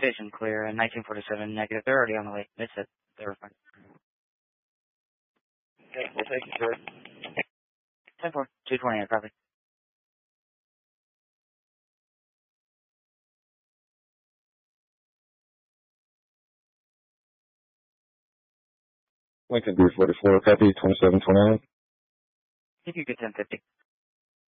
station, clear, and 1947, negative. They're already on the way. They said they were fine. Okay, we'll take it, sir. 10-4, 228, copy. Lincoln B44, copy, 2729. If you get 1050.